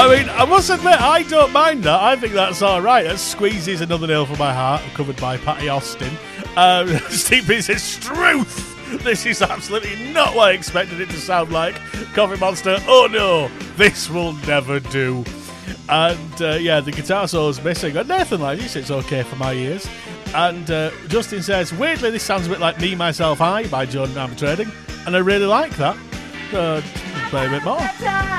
I mean, I must admit, I don't mind that. I think that's all right. That squeezes another nail for my heart, covered by Patty Austin. Steve P says, Struth! This is absolutely not what I expected it to sound like. Coffee Monster, oh no, this will never do. And the guitar solo's missing. And Nathan likes it's okay for my ears. And Justin says, weirdly, this sounds a bit like Me, Myself, I by Jordan Armour Trading. And I really like that. Play a bit more.